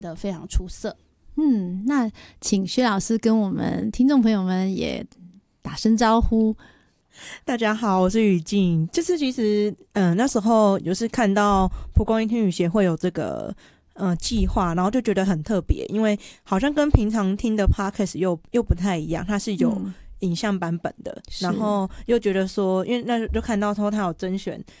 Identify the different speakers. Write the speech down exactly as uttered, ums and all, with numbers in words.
Speaker 1: 的非常出色。
Speaker 2: 嗯，那请薛老师跟我们听众朋友们也打声招呼。
Speaker 3: 大家好，我是雨静。就是其实嗯那时候就是看到蒲公英听语协会有这个呃计划，然后就觉得很特别，因为好像跟平常听的 podcast 又又不太一样，它是有影像版本的，
Speaker 2: 嗯、
Speaker 3: 然后又觉得说因为那就看到说他有甄选